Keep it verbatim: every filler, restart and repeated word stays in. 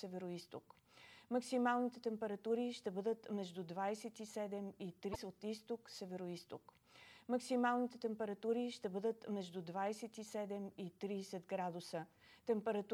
североизток. Максималните температури ще бъдат между двадесет и седем и тридесет от изток, североизток. Максималните температури ще бъдат между двадесет и седем и тридесет градуса. Температура